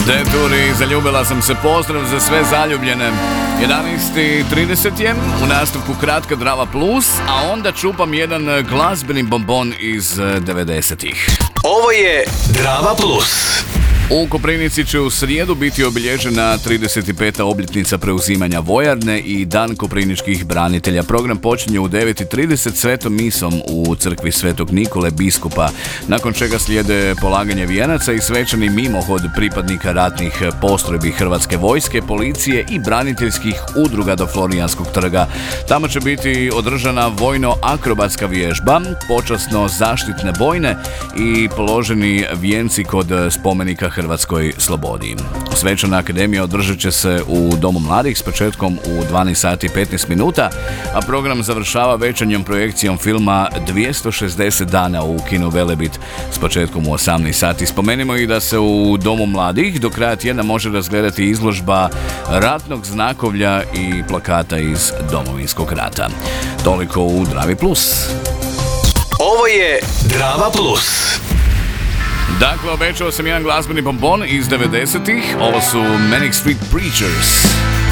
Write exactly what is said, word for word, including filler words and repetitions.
Deturi, zaljubila sam se, pozdrav za sve zaljubljene. jedanaest i trideset je, u nastavku kratka Drava Plus, a onda čupam jedan glazbeni bombon iz devedesetih. Ovo je Drava Plus. U Koprivnici će u srijedu biti obilježena trideset peta obljetnica preuzimanja vojarne i Dan koprivničkih branitelja. Program počinje u devet i trideset svetom misom u crkvi Svetog Nikole biskupa, nakon čega slijede polaganje vijenaca i svečani mimohod pripadnika ratnih postrojbi Hrvatske vojske, policije i braniteljskih udruga do Florijanskog trga. Tamo će biti održana vojno-akrobatska vježba, počasno zaštitne bojne i položeni vijenci kod spomenika Hrvatskoj slobodi. Svečana akademija održat će se u Domu mladih s početkom u dvanaest sati i petnaest minuta, a program završava večernjom projekcijom filma dvjesto šezdeset dana u kinu Velebit s početkom u osamnaest sati. Spomenimo i da se u Domu mladih do kraja tjedna može razgledati izložba ratnog znakovlja i plakata iz Domovinskog rata. Toliko u Dravi Plus. Ovo je Drava Plus. Dakle, obećao sam jedan glazbeni bombon iz devedesetih. Ovo su Manic Street Preachers.